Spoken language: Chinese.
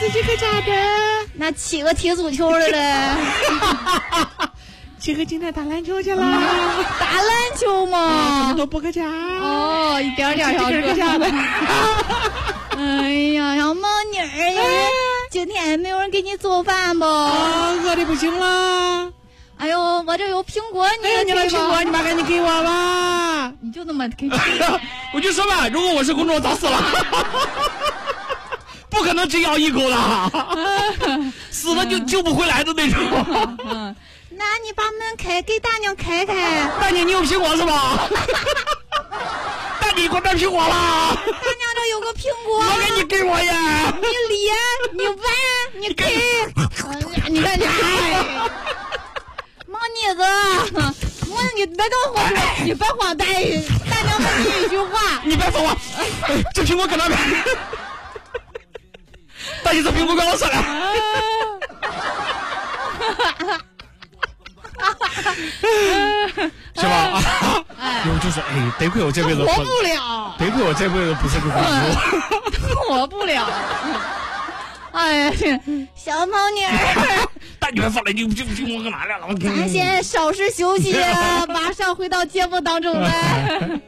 自己可假的。 那7个踢足球的嘞。 几个今天打篮球去了。 打篮球嘛， 都不可假。 哦，一点点小可假的。 哎呀，小猫女儿呀，今天没有人给你做饭不？ 饿的不行了。 哎呦，我这有苹果， 你来苹果，你妈赶紧给我吧。 你就那么给？ 我就说吧，如果我是公众，早死了。不可能只咬一口的，死了就救不回来的那种。 那你把门开，给大娘开开。 大娘，你有苹果是吧？大娘，你给我带苹果了。大娘这有个苹果， 我给你给我呀。 你咧，你玩，你给。 你看你， 毛妮子，你别跟我说，你别慌，大娘问你一句话。 你别说我，这苹果搁哪边？大姐，这苹果给我吃了。是吧？有就是得亏我这辈子活不了， 得亏我这辈子不是个公主， 活不了。哎呀，小猫女儿， 大女儿放来就我干嘛来了？ 咱先稍事休息，马上回到节目当中来。